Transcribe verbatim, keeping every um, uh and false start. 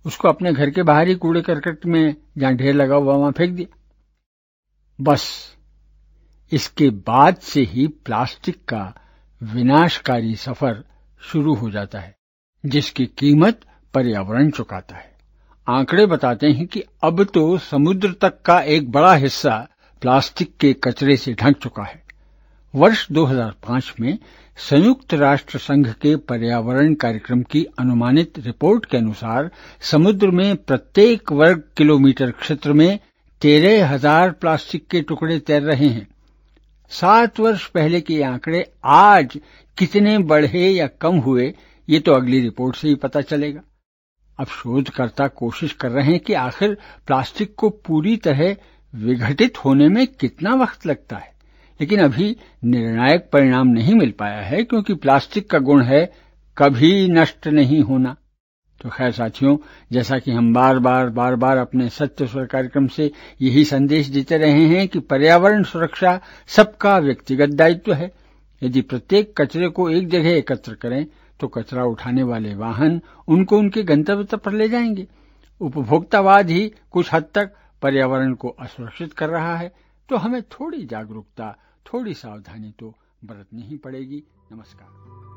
उसको अपने घर के बाहर ही कूड़े करकट में जहां ढेर लगा हुआ वहां फेंक दिया। बस इसके बाद से ही प्लास्टिक का विनाशकारी सफर शुरू हो जाता है, जिसकी कीमत पर्यावरण चुकाता है। आंकड़े बताते हैं कि अब तो समुद्र तक का एक बड़ा हिस्सा प्लास्टिक के कचरे से ढक चुका है। वर्ष दो हज़ार पाँच में संयुक्त राष्ट्र संघ के पर्यावरण कार्यक्रम की अनुमानित रिपोर्ट के अनुसार समुद्र में प्रत्येक वर्ग किलोमीटर क्षेत्र में तेरह हजार प्लास्टिक के टुकड़े तैर रहे हैं। सात वर्ष पहले के आंकड़े आज कितने बढ़े या कम हुए, ये तो अगली रिपोर्ट से ही पता चलेगा। अब शोधकर्ता कोशिश कर रहे हैं कि आखिर प्लास्टिक को पूरी तरह विघटित होने में कितना वक्त लगता है, लेकिन अभी निर्णायक परिणाम नहीं मिल पाया है, क्योंकि प्लास्टिक का गुण है कभी नष्ट नहीं होना। तो खैर साथियों, जैसा कि हम बार बार बार बार अपने सत्य स्वर कार्यक्रम से यही संदेश देते रहे हैं कि पर्यावरण सुरक्षा सबका व्यक्तिगत दायित्व है। यदि प्रत्येक कचरे को एक जगह एकत्र करें तो कचरा उठाने वाले वाहन उनको उनके गंतव्य पर ले जाएंगे। उपभोक्तावाद ही कुछ हद तक पर्यावरण को असुरक्षित कर रहा है, तो हमें थोड़ी जागरूकता, थोड़ी सावधानी तो बरतनी ही पड़ेगी। नमस्कार।